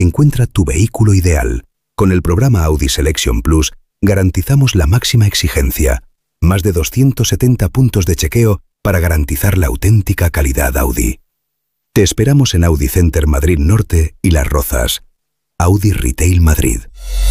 encuentra tu vehículo ideal. Con el programa Audi Selection Plus garantizamos la máxima exigencia. Más de 270 puntos de chequeo para garantizar la auténtica calidad Audi. Te esperamos en Audi Center Madrid Norte y Las Rozas. Audi Retail Madrid.